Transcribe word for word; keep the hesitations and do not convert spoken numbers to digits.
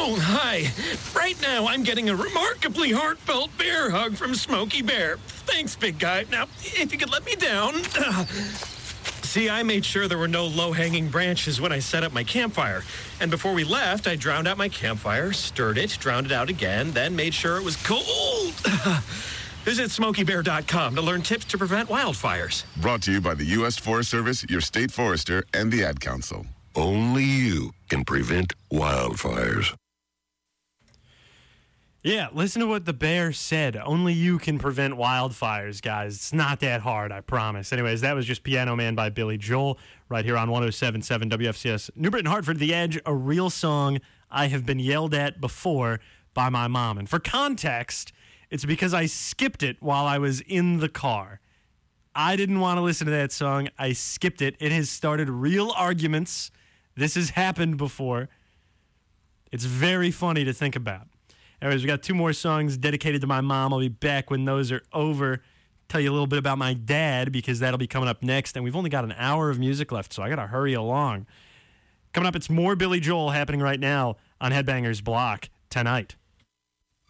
Oh, hi. Right now, I'm getting a remarkably heartfelt bear hug from Smokey Bear. Thanks, big guy. Now, if you could let me down. Uh, see, I made sure there were no low-hanging branches when I set up my campfire. And before we left, I drowned out my campfire, stirred it, drowned it out again, then made sure it was cold. Visit smokey bear dot com to learn tips to prevent wildfires. Brought to you by the U S Forest Service, your state forester, and the Ad Council. Only you can prevent wildfires. Yeah, listen to what the bear said. Only you can prevent wildfires, guys. It's not that hard, I promise. Anyways, that was just Piano Man by Billy Joel right here on one oh seven point seven W F C S. New Britain, Hartford, The Edge, a real song I have been yelled at before by my mom. And for context, it's because I skipped it while I was in the car. I didn't want to listen to that song. I skipped it. It has started real arguments. This has happened before. It's very funny to think about. Anyways, we got two more songs dedicated to my mom. I'll be back when those are over. Tell you a little bit about my dad because that'll be coming up next. And we've only got an hour of music left, so I got to hurry along. Coming up, it's more Billy Joel happening right now on Headbangers Block tonight.